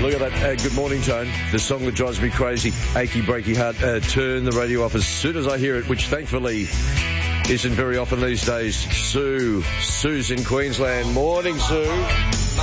Look at that. Good morning, Tone. The song that drives me crazy. Achy, breaky heart. Turn the radio off as soon as I hear it, which thankfully isn't very often these days. Sue's in Queensland. Morning, Sue.